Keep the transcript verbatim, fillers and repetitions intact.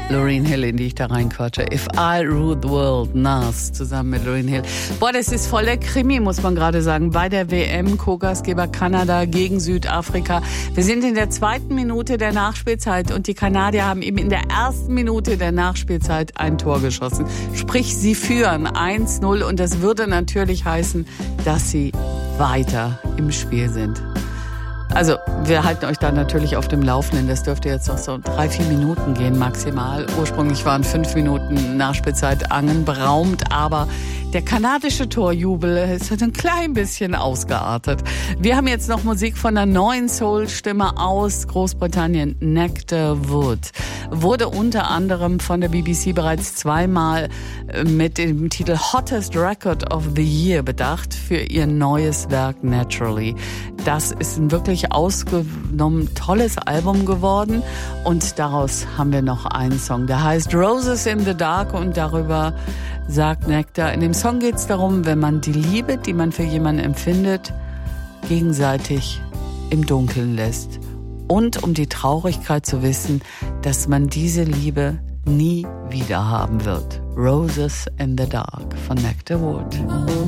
Lauryn Hill, in die ich da reinquatsche. If I Rule the World, Nas, zusammen mit Lauryn Hill. Boah, das ist voll der Krimi, muss man gerade sagen. Bei der W M, Co-Gastgeber Kanada gegen Südafrika. Wir sind in der zweiten Minute der Nachspielzeit und die Kanadier haben eben in der ersten Minute der Nachspielzeit ein Tor geschossen. Sprich, sie führen eins null und das würde natürlich heißen, dass sie weiter im Spiel sind. Also, wir halten euch da natürlich auf dem Laufenden. Das dürfte jetzt noch so drei, vier Minuten gehen maximal. Ursprünglich waren fünf Minuten Nachspielzeit anberaumt, aber der kanadische Torjubel ist ein klein bisschen ausgeartet. Wir haben jetzt noch Musik von der neuen Soul-Stimme aus Großbritannien, Nectar Wood. Wurde unter anderem von der B B C bereits zweimal mit dem Titel Hottest Record of the Year bedacht für ihr neues Werk Naturally. Das ist ein wirklich ausgenommen tolles Album geworden und daraus haben wir noch einen Song, der heißt Roses in the Dark und darüber sagt Nectar. In dem Song geht es darum, wenn man die Liebe, die man für jemanden empfindet, gegenseitig im Dunkeln lässt und um die Traurigkeit zu wissen, dass man diese Liebe nie wieder haben wird. Roses in the Dark von Nectar Wood.